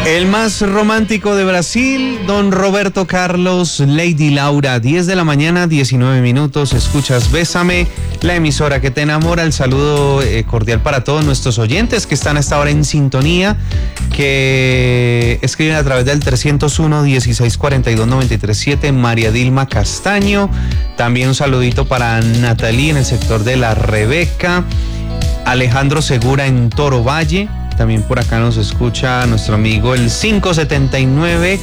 El más romántico de Brasil, don Roberto Carlos, Lady Laura, 10 de la mañana, 19 minutos, escuchas Bésame, la emisora que te enamora. El saludo cordial para todos nuestros oyentes que están a esta hora en sintonía, que escriben a través del 301-1642-937, María Dilma Castaño. También un saludito para Natalie en el sector de La Rebeca, Alejandro Segura en Toro Valle. También por acá nos escucha nuestro amigo el 579,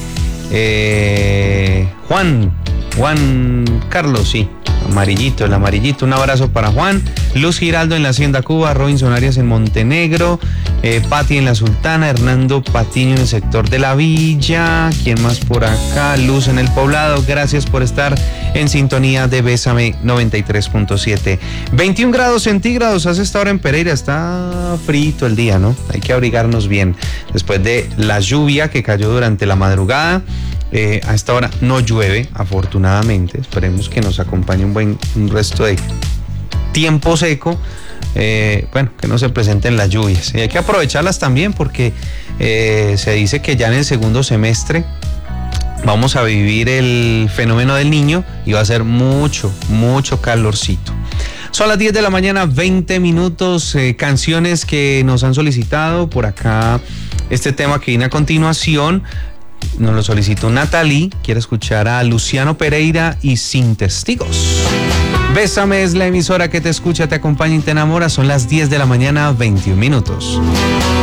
Juan Carlos, sí, el amarillito, un abrazo para Juan. Luz Giraldo en la Hacienda Cuba, Robinson Arias en Montenegro, Pati en la Sultana, Hernando Patiño en el sector de la Villa. ¿Quién más por acá? Luz en el Poblado. Gracias por estar en sintonía de Bésame 93.7. 21 grados centígrados hace esta hora en Pereira. Está frito el día, ¿no? Hay que abrigarnos bien después de la lluvia que cayó durante la madrugada. A esta hora no llueve, afortunadamente. Esperemos que nos acompañe un resto de tiempo seco. Que no se presenten las lluvias. Y hay que aprovecharlas también porque se dice que ya en el segundo semestre vamos a vivir el fenómeno del Niño y va a ser mucho calorcito. Son las 10 de la mañana, 20 minutos, canciones que nos han solicitado por acá. Este tema que viene a continuación nos lo solicitó Natalie, quiere escuchar a Luciano Pereira y Sin Testigos. Bésame es la emisora que te escucha, te acompaña y te enamora. Son las 10 de la mañana, 21 minutos.